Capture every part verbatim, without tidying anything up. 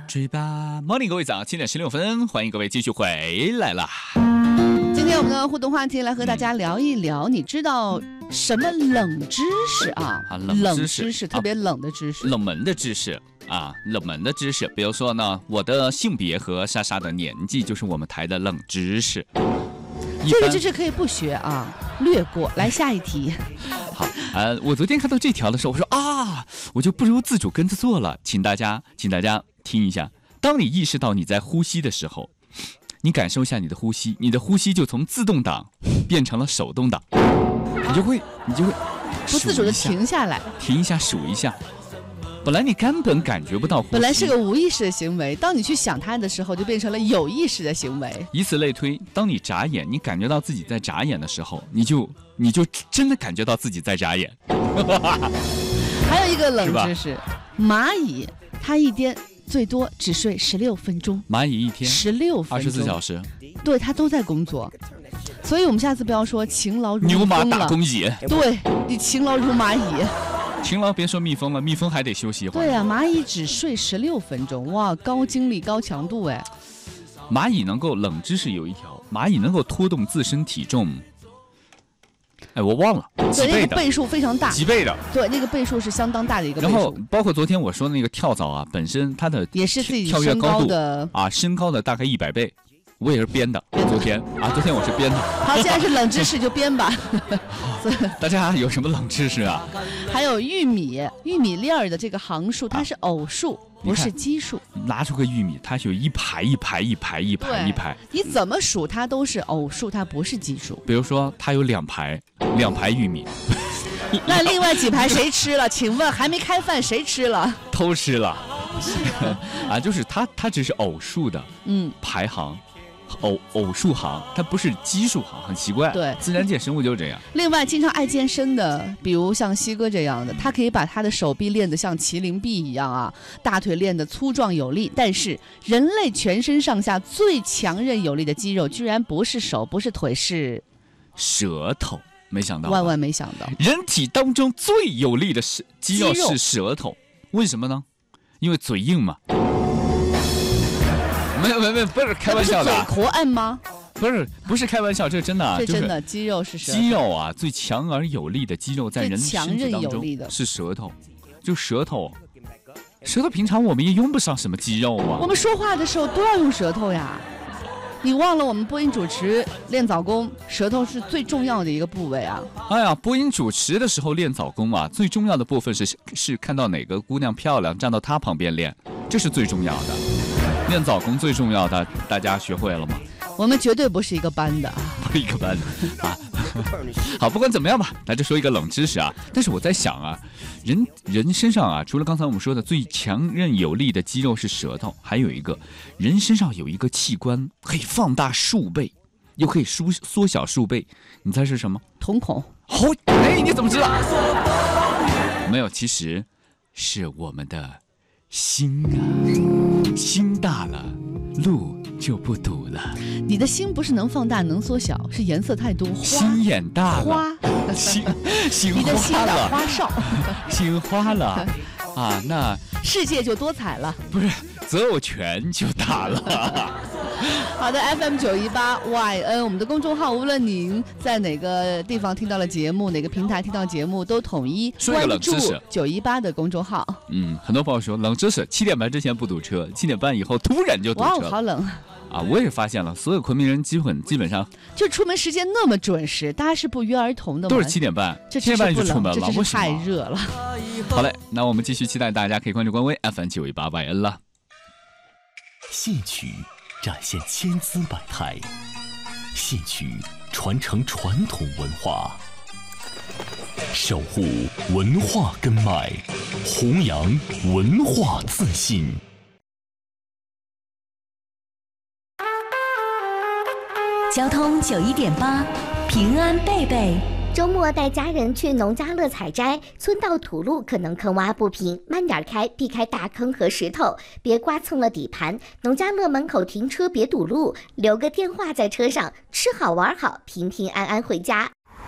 追吧 ，Morning， 各位早，七点十六分，欢迎各位继续回来啦。 今天我们的互动话题来和大家聊一聊，你知道什么冷知识啊？ 啊，冷知识， 冷知识，特别冷的知识， 啊、冷门的知识啊，冷门的知识，比如说呢，我的性别和莎莎的年纪就是我们台的冷知识。 这个知识可以不学啊，略过。来下一题。 好，呃，我昨天看到这条的时候，我说啊，我就不由自主跟着做了。请大家，请大家听一下，当你意识到你在呼吸的时候，你感受一下你的呼吸，你的呼吸就从自动挡变成了手动挡，你就会，你就会不自主的停下来， 停一下，数一下。本来你根本感觉不到呼吸， 本来是个无意识的行为，当你去想它的时候，就变成了有意识的行为。 以此类推，当你眨眼，你感觉到自己在眨眼的时候，你就你就真的感觉到自己在眨眼。 还有一个冷知识，蚂蚁它一天最多只睡十六分钟。 蚂蚁一天十六分钟， 二十四小时， 对，它都在工作。所以我们下次不要说勤劳如牛马打工蚁， 对，你勤劳如蚂蚁。 勤劳别说蜜蜂了，蜜蜂还得休息一会儿。 对啊，蚂蚁只睡十六分钟，哇，高精力高强度哎。 蚂蚁能够冷知识有一条，蚂蚁能够拖动自身体重，哎，我忘了几倍的， 对，那个倍数非常大， 几倍的， 对，那个倍数是相当大的一个倍数。 然后包括昨天我说的那个跳蚤啊，本身它的也是自己跳跃高度的啊，身高的大概一百倍。我也是编的，昨天啊，昨天我是编的。 好，既然是冷知识就编吧。 大家有什么冷知识啊？ 还有玉米，玉米粒儿的这个行数，它是偶数，啊、不是奇数。 拿出个玉米，它是有一排一排一排一排一排， 你怎么数它都是偶数，它不是奇数。 比如说，它有两排，两排玉米。 那另外几排谁吃了？请问还没开饭谁吃了？ 偷吃了。啊，就是它，它只是偶数的， 嗯， 排行。偶偶数行，它不是奇数行，很奇怪。 对， 自然界生物就是这样。 另外，经常爱健身的，比如像西哥这样的，他可以把他的手臂练得像麒麟臂一样啊，大腿练得粗壮有力。但是，人类全身上下最强韧有力的肌肉，居然不是手，不是腿，是舌头。没想到， 万万没想到， 人体当中最有力的是肌肉是舌头，为什么呢？因为嘴硬嘛。没有没有没有，不是开玩笑的、啊。 嘴活按吗？ 不是不是开玩笑，这是真的、啊。 这真的，肌肉是舌头。 肌肉啊，最强而有力的肌肉在人身体当中的是舌头，就舌头。舌头平常我们也用不上什么肌肉啊。 我们说话的时候都要用舌头呀。你忘了我们播音主持练早功，舌头是最重要的一个部位啊。 哎呀，播音主持的时候练早功啊，最重要的部分是是看到哪个姑娘漂亮，站到她旁边练，这是最重要的。练早功最重要的，大家学会了吗？ 我们绝对不是一个班的， 不是一个班的啊。好，不管怎么样吧，来这说一个冷知识啊。但是我在想啊，人人身上啊，除了刚才我们说的最强韧有力的肌肉是舌头，还有一个人身上有一个器官可以放大数倍，又可以缩缩小数倍，你猜是什么？ 瞳孔。 好、哦，哎，你怎么知道？没有，其实是我们的心啊，心大了，路就不堵了。 你的心不是能放大能缩小，是颜色太多。花心眼大了， 花心心你的心花了， 花哨， 心花了啊，那世界就多彩了。 不是择偶权就大了。 好的 ，F M 九一八 Y N 我们的公众号，无论您在哪个地方听到了节目，哪个平台听到节目，都统一关注九一八的公众号。 嗯，很多朋友说冷知识，七点半之前不堵车，七点半以后突然就堵车。 哇，好冷啊！我也发现了，所有昆明人基本基本上就出门时间那么准时，大家是不约而同的吗？ 都是七点半， 这七点半就出门了， 这真是太热了。 好嘞，那我们继续期待大家可以关注官微 F M 九一八 Y N 了。 戏曲展现千姿百态，戏曲传承传统文化，守护文化根脉，弘扬文化自信。 交通九一点八，平安贝贝。 周末带家人去农家乐采摘，村道土路可能坑洼不平，慢点开，避开大坑和石头，别刮蹭了底盘。农家乐门口停车别堵路，留个电话在车上，吃好玩好，平平安安回家。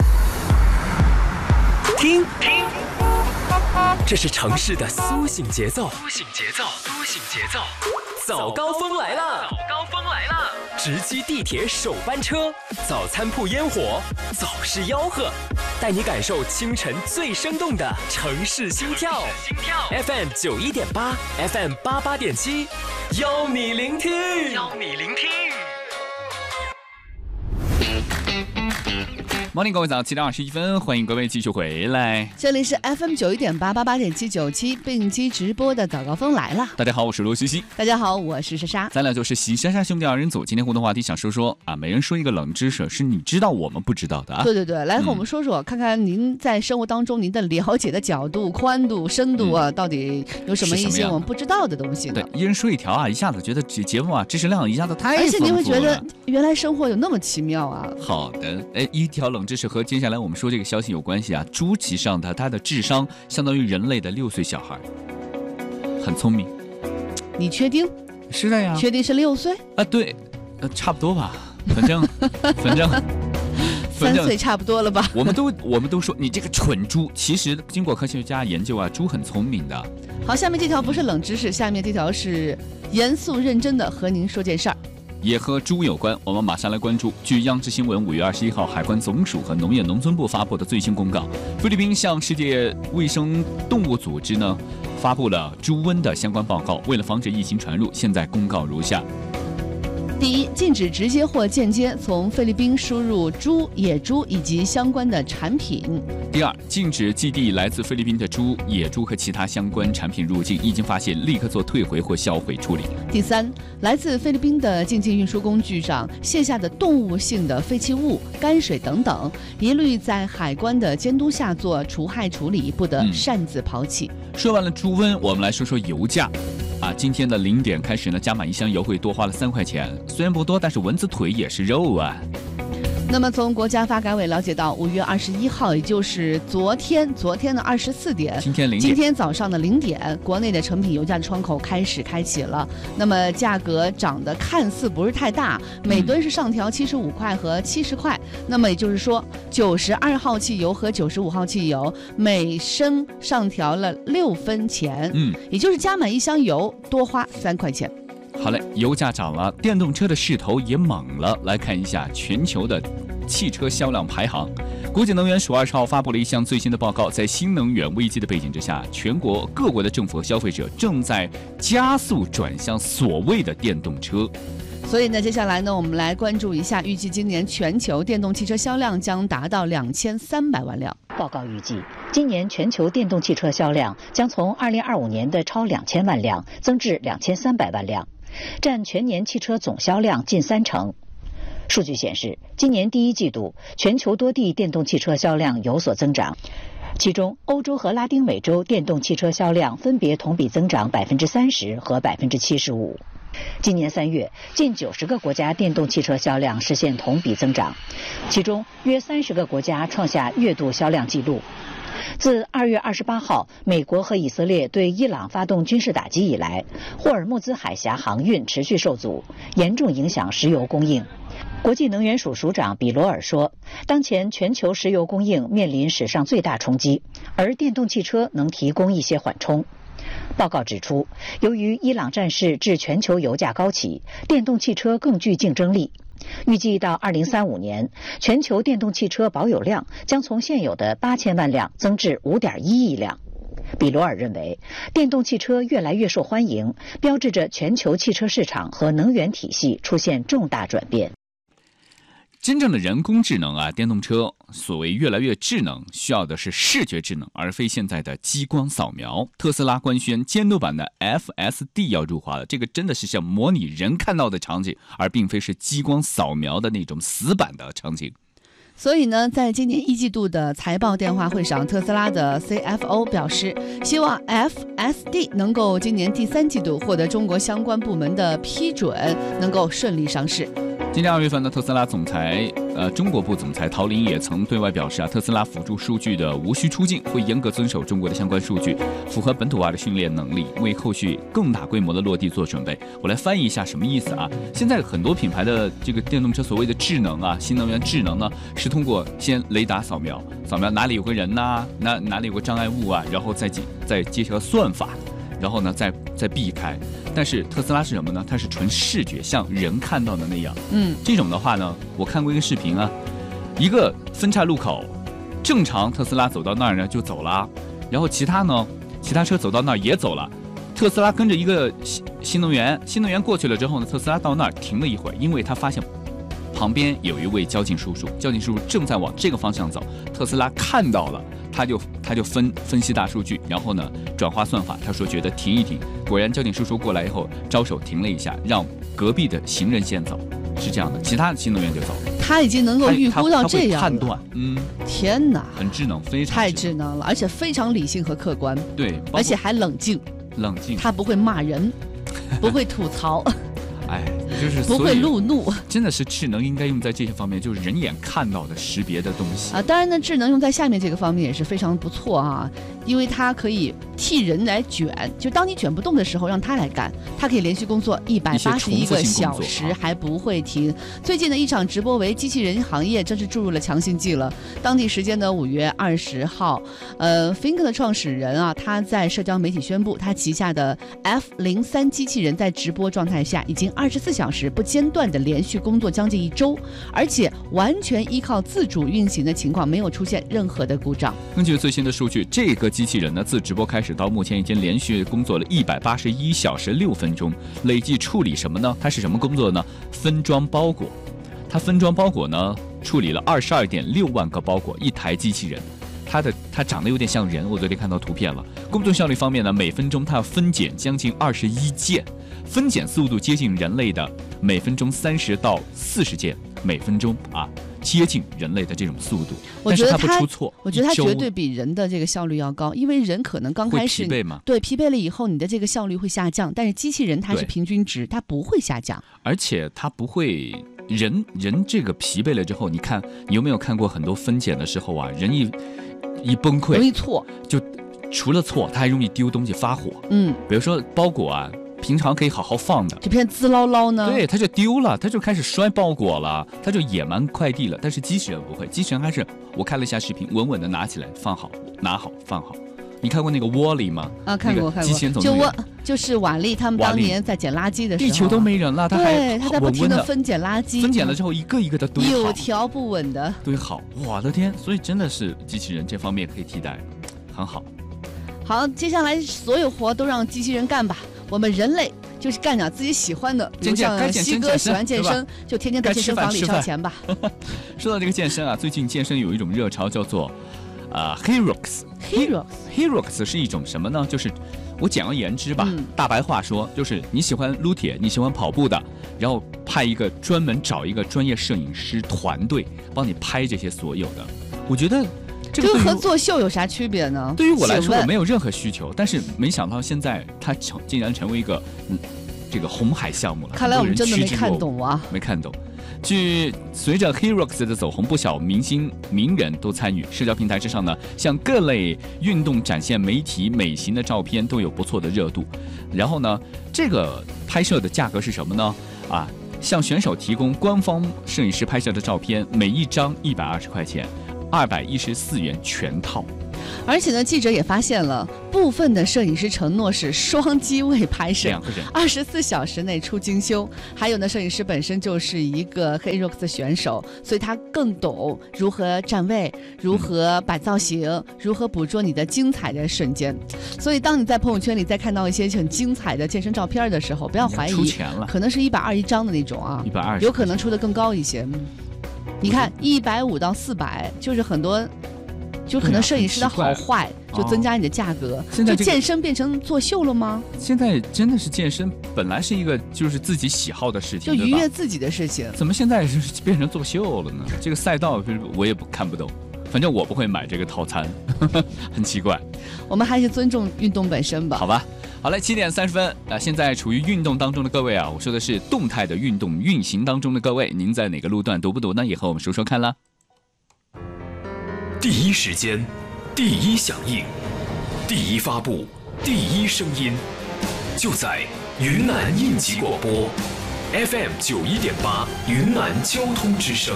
听，听，这是城市的苏醒节奏，苏醒节奏，苏醒节奏。 早高峰来了！早高峰来了！直击地铁首班车，早餐铺烟火，早市吆喝，带你感受清晨最生动的城市心跳。心跳 F M 九一点八 ，F M 八八点七，邀你聆听，邀你聆听。 Morning， 各位早，七点二十一分，欢迎各位继续回来。 这里是 F M 九一点八八八点七九七并机直播的早高峰来了。 大家好，我是罗西西。 大家好，我是莎莎。 咱俩就是喜莎莎兄弟二人组。今天互动话题想说说啊，每人说一个冷知识，是你知道我们不知道的啊。 对对对，来和我们说说，嗯、看看您在生活当中您的了解的角度、宽度、深度啊，嗯、到底有什么一些我们不知道的东西呢？ 对，一人说一条啊，一下子觉得这节目啊，知识量一下子太丰富了。 而且你会觉得原来生活有那么奇妙啊。 好的，哎，一条冷知识和接下来我们说这个消息有关系啊。猪骑上它，它的智商相当于人类的六岁小孩，很聪明。 你确定？ 是的呀。 确定是六岁？ 啊，对，呃，差不多吧。反正，反正， 三岁差不多了吧？ 我们都我们都说你这个蠢猪，其实经过科学家研究啊，猪很聪明的。 好，下面这条不是冷知识，下面这条是严肃认真的和您说件事儿。 也和猪有关，我们马上来关注。据央视新闻五月二十一号海关总署和农业农村部发布的最新公告，菲律宾向世界卫生动物组织呢发布了猪瘟的相关报告。为了防止疫情传入，现在公告如下：第一，禁止直接或间接从菲律宾输入猪、野猪以及相关的产品。第二，禁止寄递来自菲律宾的猪、野猪和其他相关产品入境，一经发现立刻做退回或销毁处理。第三，来自菲律宾的境界运输工具上卸下的动物性的废弃物、泔水等等，一律在海关的监督下做除害处理，不得擅自抛弃。嗯、说完了猪瘟，我们来说说油价。啊，今天的零点开始呢，加满一箱油会多花了三块钱，虽然不多，但是蚊子腿也是肉啊。那么从国家发改委了解到，五月二十一号，也就是昨天，昨天的二十四点，今天零点，今天早上的零点，国内的成品油价的窗口开始开启了。那么价格涨得看似不是太大，每吨是上调七十五块和七十块。嗯、那么也就是说，九十二号汽油和九十五号汽油每升上调了六分钱，嗯，也就是加满一箱油多花三块钱。好嘞，油价涨了，电动车的势头也猛了。来看一下全球的汽车销量排行。国际能源署二十号发布了一项最新的报告，在新能源危机的背景之下，全国各国的政府和消费者正在加速转向所谓的电动车。所以呢，接下来呢，我们来关注一下，预计今年全球电动汽车销量将达到两千三百万辆。 报告预计，今年全球电动汽车销量将从二零二五年的超两千万辆增至两千三百万辆，占全年汽车总销量近三成。数据显示，今年第一季度全球多地电动汽车销量有所增长，其中欧洲和拉丁美洲电动汽车销量分别同比增长百分之三十和百分之七十五。今年三月，近九十个国家电动汽车销量实现同比增长，其中约三十个国家创下月度销量纪录。自二月二十八号，美国和以色列对伊朗发动军事打击以来，霍尔木兹海峡航运持续受阻，严重影响石油供应。国际能源署署长比罗尔说，当前全球石油供应面临史上最大冲击，而电动汽车能提供一些缓冲。报告指出，由于伊朗战事致全球油价高企，电动汽车更具竞争力。预计到二零三五年，全球电动汽车保有量将从现有的八千万辆增至五点一亿辆。比罗尔认为，电动汽车越来越受欢迎，标志着全球汽车市场和能源体系出现重大转变。 真正的人工智能啊，电动车所谓越来越智能，需要的是视觉智能，而非现在的激光扫描。特斯拉官宣监督版的 F S D 要入华了，这个真的是像模拟人看到的场景，而并非是激光扫描的那种死板的场景。 所以呢，在今年一季度的财报电话会上，特斯拉的 C F O 表示，希望 F S D 能够今年第三季度获得中国相关部门的批准，能够顺利上市。 今年二月份呢，特斯拉总裁呃中国部总裁陶林也曾对外表示啊，特斯拉辅助数据的无需出境，会严格遵守中国的相关数据，符合本土化的训练能力，为后续更大规模的落地做准备。我来翻译一下什么意思啊？现在很多品牌的这个电动车所谓的智能啊，新能源智能呢，是通过先雷达扫描，扫描哪里有个人呐、啊，哪哪里有个障碍物啊，然后再再结合算法。 然后呢再再避开。但是特斯拉是什么呢？它是纯视觉，像人看到的那样。 嗯， 这种的话呢，我看过一个视频啊，一个分岔路口，正常特斯拉走到那儿呢就走了，然后其他呢，其他车走到那儿也走了，特斯拉跟着一个新新能源，新能源过去了之后呢，特斯拉到那儿停了一会儿，因为他发现旁边有一位交警叔叔，交警叔叔正在往这个方向走，特斯拉看到了，他就他就分分析大数据，然后呢转化算法，他说觉得停一停，果然交警叔叔过来以后招手停了一下，让隔壁的行人先走，是这样的，其他的新能源就走。 他已经能够预估到这样判断，嗯， 天哪， 很智能，非常太智能了，而且非常理性和客观， 对， 而且还冷静， 冷静， 他不会骂人，不会吐槽。 哎，就是不会路怒， 真的是智能应该用在这些方面，就是人眼看到的识别的东西啊。当然呢，智能用在下面这个方面也是非常不错啊，因为它可以替人来卷，就当你卷不动的时候，让它来干，它可以连续工作一百八十一个小时还不会停。最近的一场直播为机器人行业真是注入了强心剂了。当地时间的五月二十号，呃 ，Think 的创始人啊，他在社交媒体宣布，他旗下的 F 零三 机器人在直播状态下已经二十四小时不间断的连续工作将近一周，而且完全依靠自主运行的情况，没有出现任何的故障。 根据最新的数据，这个机器人呢，自直播开始到目前已经连续工作了一百八十一小时六分钟，累计处理什么呢？它是什么工作呢？分装包裹。它分装包裹呢，处理了二十二点六万个包裹，一台机器人。它的它长得有点像人，我昨天看到图片了。工作效率方面呢，每分钟它要分拣将近二十一件，分拣速度接近人类的每分钟三十到四十件每分钟啊，接近人类的这种速度。 我觉得它但是它不出错， 我觉得它绝对比人的这个效率要高，因为人可能刚开始会疲惫嘛， 对，疲惫了以后你的这个效率会下降，但是机器人它是平均值，它不会下降， 而且它不会。人人这个疲惫了之后，你看你有没有看过很多分拣的时候啊，人一一崩溃， 容易错， 就除了错，他还容易丢东西发火。 嗯， 比如说包裹啊，平常可以好好放的， 这片滋唠唠呢， 对，他就丢了，他就开始摔包裹了，他就野蛮快递了。但是机器人不会，机器人还是我看了一下视频，稳稳的拿起来放好，拿好放好。你看过那个沃利吗？ 啊，看过，看过。 机器人总就我就是瓦力他们当年在捡垃圾的时候， 地球都没人了，他还他在不停的分捡垃圾， 分捡了之后一个一个的堆好， 有条不紊的堆好。我的天，所以真的是机器人这方面可以替代，很好。 好，接下来所有活都让机器人干吧，我们人类就是干点自己喜欢的，比如像西哥喜欢健身，就天天在健身房里烧钱吧。 说到这个健身啊，最近健身有一种热潮叫做。啊、uh, Herox Herox 是一种什么呢？就是我简而言之吧、嗯，大白话说，就是你喜欢撸铁，你喜欢跑步的，然后派一个专门找一个专业摄影师团队帮你拍这些所有的。我觉得这个跟合作秀有啥区别呢？ 对于我来说，我没有任何需求，但是没想到现在它成竟然成为一个嗯这个红海项目了。 看来我们真的没看懂啊， 没看懂。据随着 Herox 的走红，不少明星名人都参与。社交平台之上呢，像各类运动展现媒体美型的照片都有不错的热度。然后呢，这个拍摄的价格是什么呢？啊，向选手提供官方摄影师拍摄的照片，每一张一百二十块钱，二百一十四元全套。 而且呢，记者也发现了部分的摄影师承诺是双机位拍摄， 两个人二十四小时内出精修。还有呢，摄影师本身就是一个 Herox 的选手，所以他更懂如何站位、如何摆造型、嗯、如何捕捉你的精彩的瞬间。所以，当你在朋友圈里再看到一些很精彩的健身照片的时候，不要怀疑， 出钱了， 可能是一百二一张的那种啊， 一百二， 有可能出的更高一些。你看，一百五到四百，就是很多。就可能摄影师的好坏就增加你的价格。哦、现在、这个、就健身变成作秀了吗？ 现在真的是健身本来是一个就是自己喜好的事情， 就愉悦自己的事情， 怎么现在就是变成作秀了呢？这个赛道我也不看不懂，反正我不会买这个套餐，很奇怪。 我们还是尊重运动本身吧。 好吧，好嘞，七点三十分啊！现在处于运动当中的各位啊，我说的是动态的运动运行当中的各位，您在哪个路段读不读呢？也和我们说说看啦。 第一时间，第一响应，第一发布，第一声音，就在云南应急广播 F M 九一点八云南交通之声，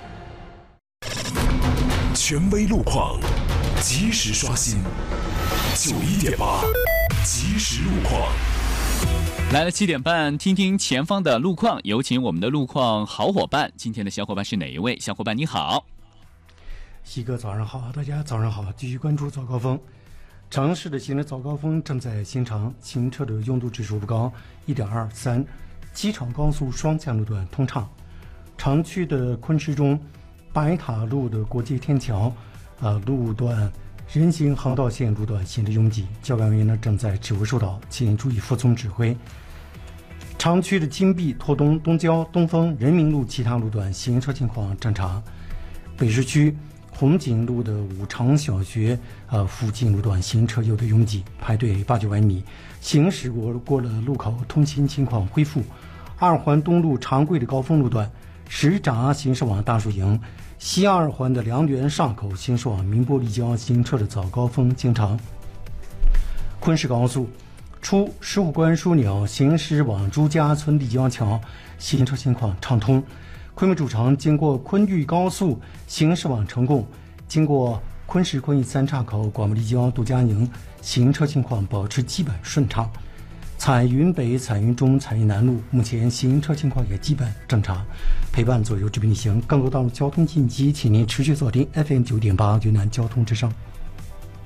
权威路况，及时刷新， 九一点八，即时路况。 来了七点半，听听前方的路况，有请我们的路况好伙伴。今天的小伙伴是哪一位？小伙伴你好。 西哥早上好，大家早上好，继续关注早高峰。长安市的行人早高峰正在新城，行车的拥堵指数不高，一点二三。机场高速双向路段通畅。长区的昆石中白塔路的国际天桥，呃，路段人行横道线路段显得拥挤，交管员呢正在指挥疏导，请注意服从指挥。长区的金碧、拓东、东郊、东风、人民路其他路段行车情况正常。北市区红景路的武长小学呃附近路段行车有的拥挤，排队八九百米，行驶过过了路口，通行情况恢复。二环东路长贵的高峰路段，石闸行驶往大树营，西二环的良园上口行驶往民波立交行车的早高峰经常。昆石高速出石虎关枢纽行驶往朱家村立交桥，行车情况畅通。昆明主城经过昆玉高速行驶往成贡，经过昆石昆玉三岔口广播立交杜家营，行车情况保持基本顺畅。彩云北、彩云中、彩云南路目前行车情况也基本正常。陪伴左右指引行，更多道路交通信息，请您持续锁定 F M 九点八云南交通之声。